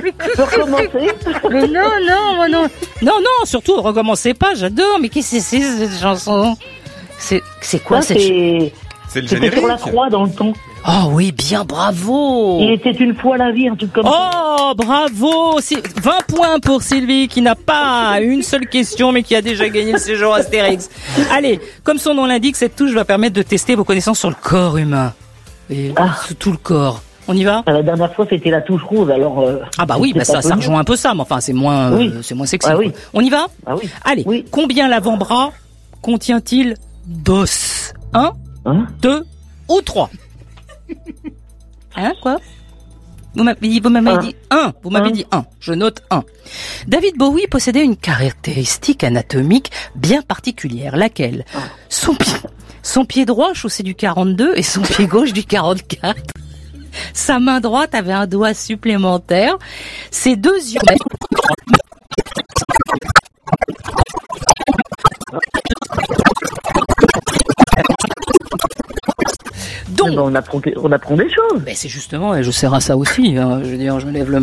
Tu peux recommencer? Mais non, surtout, recommencez pas, j'adore. Mais qu'est-ce que c'est cette chanson? C'est quoi cette chanson? C'est le C'était générique. sur la croix dans le temps. Oh oui, bien, bravo. Il était une fois la vie, un truc comme ça. Oh, bravo. 20 points pour Sylvie qui n'a pas une seule question mais qui a déjà gagné le séjour Astérix. Allez, comme son nom l'indique, cette touche va permettre de tester vos connaissances sur le corps humain. Et sur tout le corps. On y va? La dernière fois, c'était la touche rose, alors... Ah bah oui, ça rejoint un peu ça, mais enfin, c'est moins sexy. Ah oui. On y va? Ah oui. Allez, Oui. combien l'avant-bras contient-il d'os? 1, 2 ou 3? Hein, quoi? Vous m'avez dit 1. Vous m'avez dit 1. Je note 1. David Bowie possédait une caractéristique anatomique bien particulière. Laquelle? Son pied droit chaussait du 42 et son pied gauche du 44. Sa main droite avait un doigt supplémentaire. Ses deux yeux... Donc, on apprend des choses. c'est justement, et je sers à ça aussi. Hein, je veux dire, je me lève le